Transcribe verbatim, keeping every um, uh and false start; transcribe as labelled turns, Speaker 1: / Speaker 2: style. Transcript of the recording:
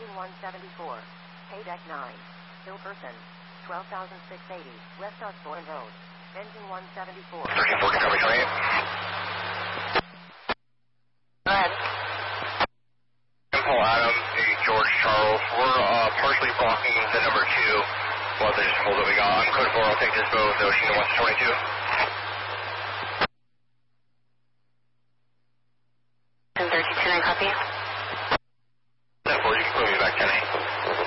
Speaker 1: Engine one seventy-four. Pay deck nine. Hill person. twelve thousand six hundred eighty. West Osborne Road. Engine one seventy-four.
Speaker 2: thirteen four, Discovery twenty-eight.
Speaker 1: Go ahead.
Speaker 2: Paul Adam, eight George Charles. We're uh, partially blocking the number two. Well, they just hold that we got on code four. I'll take this boat, the Oceana one twenty-two.
Speaker 1: thirteen two nine, copy.